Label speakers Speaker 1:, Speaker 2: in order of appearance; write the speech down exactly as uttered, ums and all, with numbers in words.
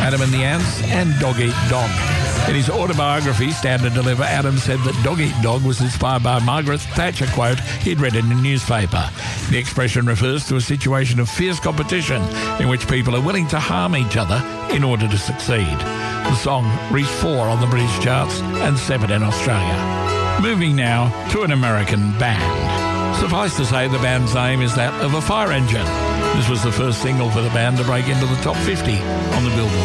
Speaker 1: Adam and the Ants, and Dog Eat Dog. In his autobiography, Stand and Deliver, Adam said that Dog Eat Dog was inspired by a Margaret Thatcher quote he'd read in a newspaper. The expression refers to a situation of fierce competition in which people are willing to harm each other in order to succeed. The song reached four on the British charts and seven in Australia. Moving now to an American band. Suffice to say, the band's name is that of a fire engine. This was the first single for the band to break into the top fifty on the Billboard